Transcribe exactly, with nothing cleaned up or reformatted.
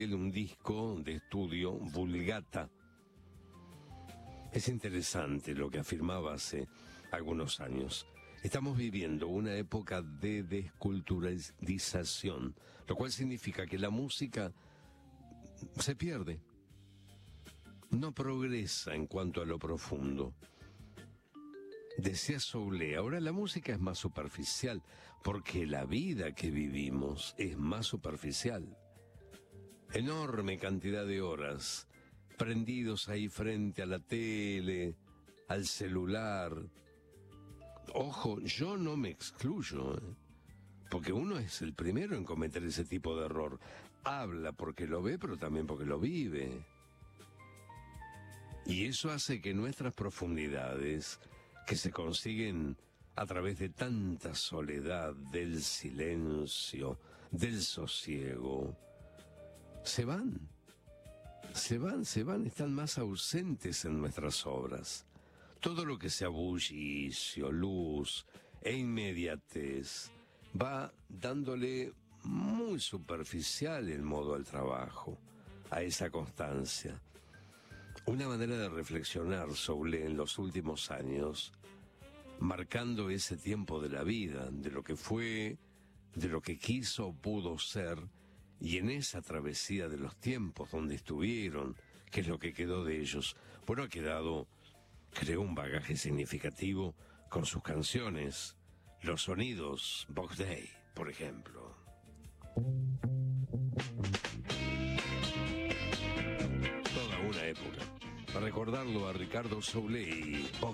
un disco de estudio, Vulgata. Es interesante lo que afirmaba hace algunos años. Estamos viviendo una época de desculturalización, lo cual significa que la música se pierde, no progresa en cuanto a lo profundo. Decía Soule, ahora la música es más superficial, porque la vida que vivimos es más superficial. Enorme cantidad de horas prendidos ahí frente a la tele, al celular. Ojo, yo no me excluyo, ¿eh? Porque uno es el primero en cometer ese tipo de error. Habla porque lo ve, pero también porque lo vive. Y eso hace que nuestras profundidades, que se consiguen a través de tanta soledad, del silencio, del sosiego, se van, se van, se van, están más ausentes en nuestras obras. Todo lo que sea bullicio, luz e inmediatez va dándole muy superficial el modo al trabajo, a esa constancia. Una manera de reflexionar sobre en los últimos años, marcando ese tiempo de la vida, de lo que fue, de lo que quiso o pudo ser, y en esa travesía de los tiempos donde estuvieron, qué es lo que quedó de ellos. Bueno, ha quedado, creó un bagaje significativo con sus canciones, los sonidos, Box Day, por ejemplo. Toda una época. Para recordarlo a Ricardo Soule y